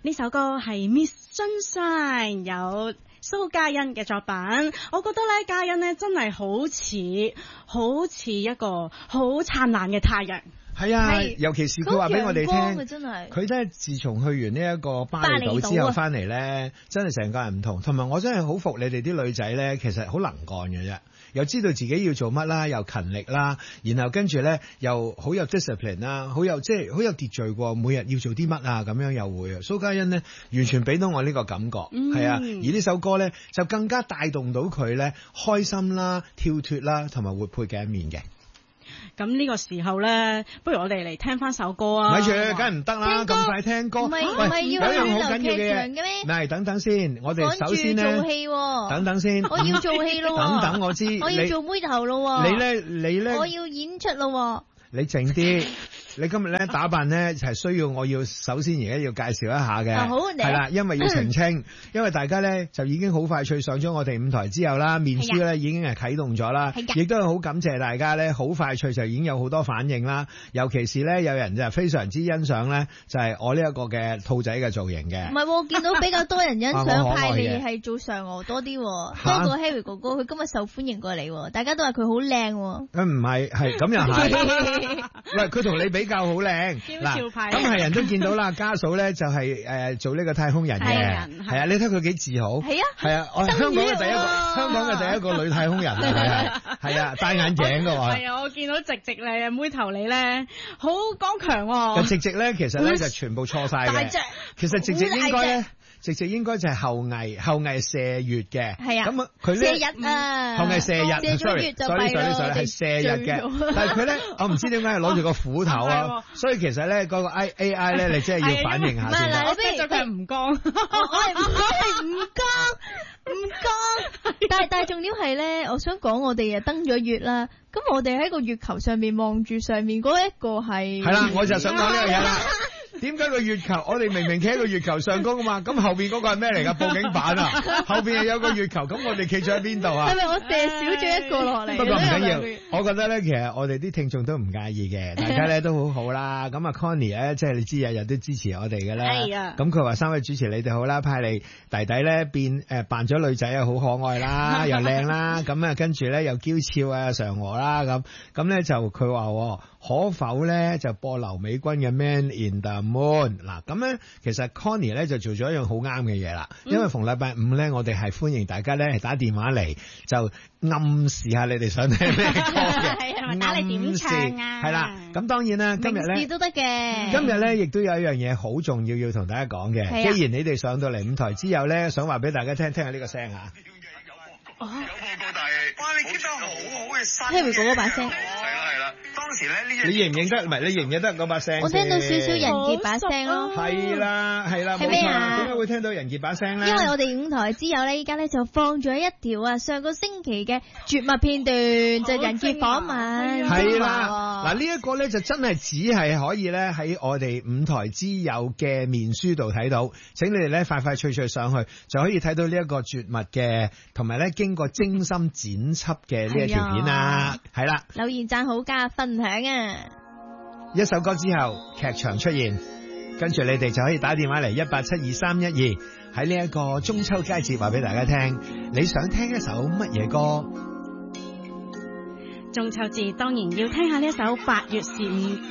呢首歌係 Miss Sunshine 有蘇嘉欣嘅作品，我覺得咧嘉欣咧真係好似一個好燦爛嘅太陽。 係啊，尤其是佢話俾我哋聽，佢真係自從去完呢一個巴厘島之後翻嚟咧，真係成個人唔同。同埋我真係好服你哋啲女仔咧，其實好能幹嘅啫，又知道自己要做乜啦，又勤力啦，然後跟住咧又好有 discipline 啦，好有即係好有秩序喎，每日要做啲乜啊咁樣又會。蘇嘉欣呢，完全俾到我呢個感覺，係啊，而呢首歌咧就更加帶動到佢咧開心啦、跳脫啦同埋活潑嘅一面嘅。 咁呢個時候咧，不如我哋嚟聽翻首歌啊！ 咪住，梗係唔得啦！咁快聽歌， 唔係要有一樣好緊要嘅咩？ 唔係，等等先，我哋首先咧，等等先， 我要做戲咯， 等我知， 我要做妹頭咯， 你咧， 我要演出咯， 你靜啲。你今日咧打扮咧係需要，我要首先而家要介紹一下嘅，係啦，因為要澄清，因為大家咧就已經好快脆上咗我哋舞台之後啦，面書咧已經係啟動咗啦，亦都係好感謝大家咧，好快脆就已經有好多反應啦，尤其是咧有人就非常之欣賞咧，就係我呢一個嘅兔仔嘅造型嘅。 唔係，我見到比較多人欣賞派你係做嫦娥多啲，多過 Harry 哥哥，佢今日受歡迎過你，大家都話佢好靚。 唔係，係咁又係，喂，佢同你比較好靚，嗱，咁係人都見到啦，家嫂咧就係做呢個太空人嘅，係啊，你睇佢幾自豪，係啊，我係香港嘅第一個女太空人，係啊，戴眼鏡嘅喎， 係啊，我見到直直咧妹頭你咧好剛強喎， 直直咧其實咧就全部錯晒嘅，其實直直應該咧。直直應該就係後羿射月嘅，係啊，咁佢咧射日啊， 後羿射日 ，sorry，係射日嘅，但係佢咧，我唔知點解係攞住個斧頭啊，所以其實咧嗰個 AI 咧，你真係要反應下先。 唔係，我逼咗佢唔剛， 我係唔剛，但係重點係咧，我想講我哋啊登咗月啦，咁我哋喺個月球上面望住上面嗰一個係， 係啦，我就想講呢樣嘢啦。點解個月球？我哋明明企喺個月球上高噶嘛，咁後邊嗰個係咩嚟噶？報警板啊！後邊係有個月球，咁我哋企咗喺邊度啊？ 係咪我射少咗一個落嚟？ 不過唔緊要，我覺得咧，其實我哋啲聽眾都唔介意嘅，大家咧都好好啦。咁啊 Connie 咧，即係你知日日都支持我哋嘅啦。係啊。咁佢話三位主持你哋好啦，派你弟弟咧扮咗女仔啊，好可愛啦，又靚啦，咁啊跟住咧又嬌俏啊，嫦娥啦咁咧就佢話可否咧就播劉美君嘅 Man in the Moon 嗱，咁咧其實 Connie 咧就做咗一樣好啱嘅嘢啦，因為逢禮拜五咧我哋係歡迎大家咧係打電話嚟就暗示下你哋想聽咩歌嘅， 打嚟點唱啊， 係啦，咁當然啦，今日咧都得嘅， 今日咧亦都有一樣嘢好重要要同大家講嘅，既然你哋上到嚟舞台之後咧，想話俾大家聽下呢個聲啊。 有報告大戲，哇！你 keep 得好好嘅身 ，Harry 哥哥把聲， 係啦，當時咧呢， 你認唔認得？唔係你認唔認得嗰把聲？ 我聽到少少人傑把聲咯， 係啦， 係咩啊？ 點解會聽到人傑把聲咧？ 因為我哋舞台之友咧，依家咧就放咗一條啊，上個星期嘅絕密片段，就人傑訪問， 係啦，嗱呢一個咧就真係只係可以咧喺我哋舞台之友嘅面書度睇到，請你哋咧快快脆脆上去就可以睇到呢一個絕密嘅，同埋咧經過精心剪輯嘅呢一條片啊，係啦， 留言讚好加分享啊！ 一首歌之後劇場出現，跟住你哋就可以打電話嚟1872312，喺呢一個中秋佳節話俾大家聽，你想聽一首乜嘢歌？ 中秋節當然要聽下呢一首8月15